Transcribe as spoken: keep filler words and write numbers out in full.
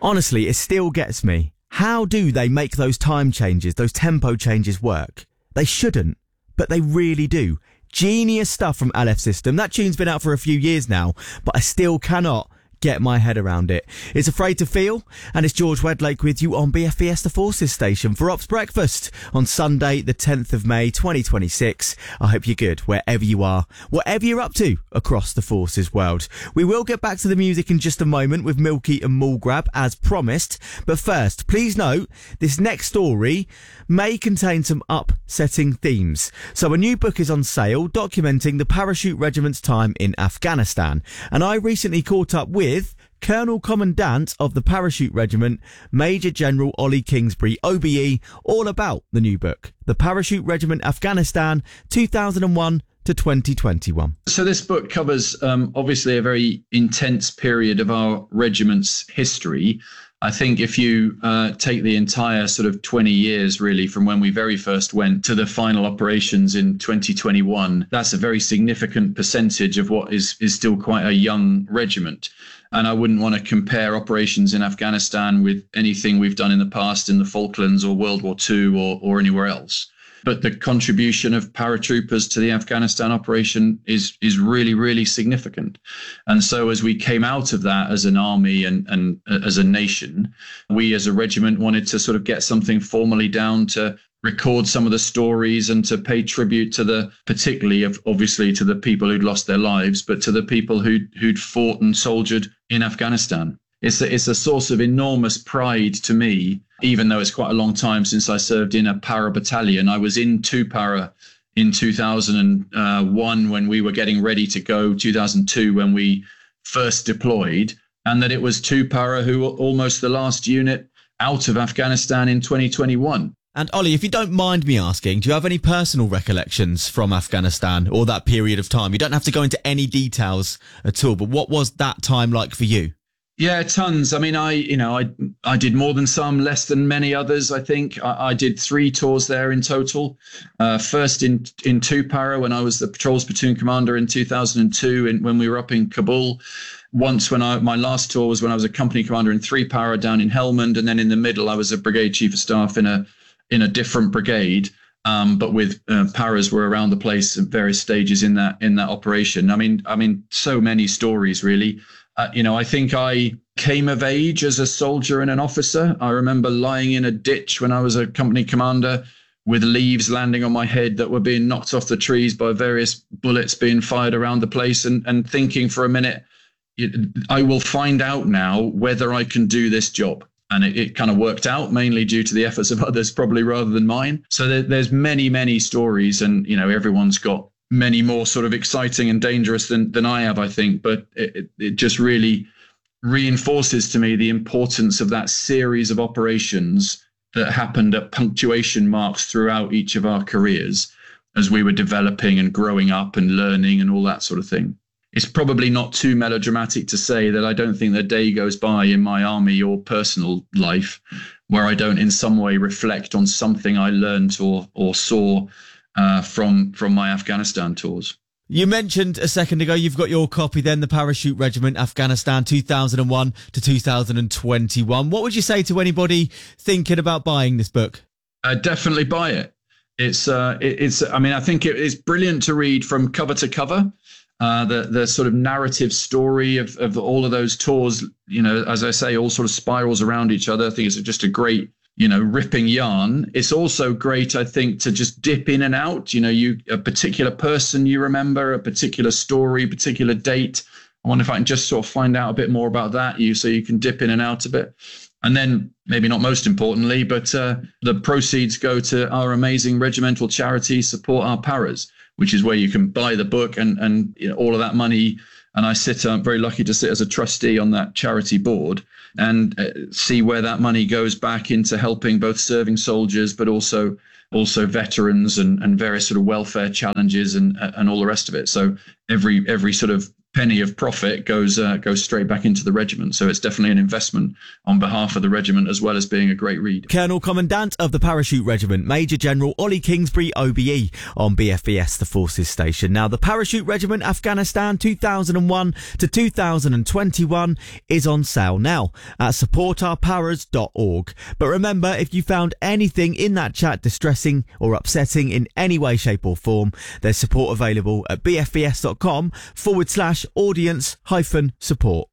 Honestly, it still gets me. How do they make those time changes, those tempo changes work? They shouldn't, but they really do. Genius stuff from Aleph System. That tune's been out for a few years now, but I still cannot get my head around it. It's Afraid to Feel, and it's George Wedlake with you on B F B S The Forces station for Ops Breakfast on Sunday, the tenth of May, twenty twenty-six. I hope you're good wherever you are, whatever you're up to across the Forces world. We will get back to the music in just a moment with Milky and Mallgrab as promised, but first, please note, this next story may contain some upsetting themes. So a new book is on sale documenting the Parachute Regiment's time in Afghanistan, and I recently caught up with with Colonel Commandant of the Parachute Regiment, Major General Ollie Kingsbury, O B E, all about the new book, The Parachute Regiment Afghanistan, two thousand one to twenty twenty-one. So this book covers um, obviously a very intense period of our regiment's history. I think if you uh, take the entire sort of twenty years, really, from when we very first went to the final operations in twenty twenty-one, that's a very significant percentage of what is, is still quite a young regiment. And I wouldn't want to compare operations in Afghanistan with anything we've done in the past in the Falklands or World War Two or, or anywhere else. But the contribution of paratroopers to the Afghanistan operation is is really, really significant. And so as we came out of that as an army and, and as a nation, we as a regiment wanted to sort of get something formally down to record some of the stories and to pay tribute to the, particularly of obviously to the people who'd lost their lives, but to the people who'd, who'd fought and soldiered in Afghanistan. It's a, it's a source of enormous pride to me, even though it's quite a long time since I served in a para battalion. I was in two para in two thousand one when we were getting ready to go, two thousand two when we first deployed, and that it was two para who were almost the last unit out of Afghanistan in twenty twenty-one. And Ollie, if you don't mind me asking, do you have any personal recollections from Afghanistan or that period of time? You don't have to go into any details at all, but what was that time like for you? Yeah, tons. I mean, I, you know, I I did more than some, less than many others, I think. I, I did three tours there in total. Uh, first in in two para when I was the patrols platoon commander in two thousand two, in, when we were up in Kabul. Once when I, my last tour was when I was a company commander in three para down in Helmand. And then in the middle, I was a brigade chief of staff in a in a different brigade. Um, but with uh, paras were around the place at various stages in that in that operation. I mean, I mean, so many stories, really. Uh, you know, I think I came of age as a soldier and an officer. I remember lying in a ditch when I was a company commander with leaves landing on my head that were being knocked off the trees by various bullets being fired around the place, and, and thinking for a minute, I will find out now whether I can do this job. And it, it kind of worked out, mainly due to the efforts of others, probably rather than mine. So there, there's many, many stories, and, you know, everyone's got many more sort of exciting and dangerous than, than I have, I think. But it, it just really reinforces to me the importance of that series of operations that happened at punctuation marks throughout each of our careers as we were developing and growing up and learning and all that sort of thing. It's probably not too melodramatic to say that I don't think a day goes by in my army or personal life where I don't in some way reflect on something I learned or or saw uh, from from my Afghanistan tours. You mentioned a second ago you've got your copy then, The Parachute Regiment Afghanistan two thousand one to two thousand twenty-one. What would you say to anybody thinking about buying this book? Uh, definitely buy it. It's uh, it, it's I mean, I think it is brilliant to read from cover to cover. Uh, the the sort of narrative story of, of all of those tours, you know, as I say, all sort of spirals around each other. I think it's just a great, you know, ripping yarn. It's also great, I think, to just dip in and out. You know, you a particular person you remember, a particular story, particular date. I wonder if I can just sort of find out a bit more about that, you so you can dip in and out a bit. And then, maybe not most importantly, but uh, the proceeds go to our amazing regimental charity, Support Our Paras, which is where you can buy the book and, and you know, all of that money. And I sit, I'm very lucky to sit as a trustee on that charity board and uh, see where that money goes back into helping both serving soldiers, but also also veterans and, and various sort of welfare challenges and and all the rest of it. So every every sort of penny of profit goes uh, goes straight back into the regiment. So it's definitely an investment on behalf of the regiment, as well as being a great read. Colonel Commandant of the Parachute Regiment, Major General Ollie Kingsbury, O B E, on B F B S, the Forces Station. Now, the Parachute Regiment Afghanistan two thousand one to two thousand twenty-one is on sale now at support our paras dot org. But remember, if you found anything in that chat distressing or upsetting in any way, shape or form, there's support available at bfbs.com forward slash audience hyphen support.